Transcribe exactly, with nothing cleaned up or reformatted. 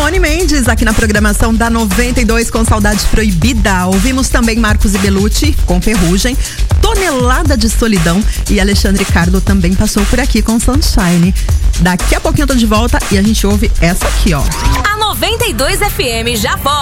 Shawn Mendes aqui na programação da noventa e dois com Saudade Proibida. Ouvimos também Marcos e Belucci com Ferrugem, Tonelada de Solidão, e Alexandre Carlo também passou por aqui com Sunshine. Daqui a pouquinho eu tô de volta e a gente ouve essa aqui, ó. A noventa e dois F M já volta.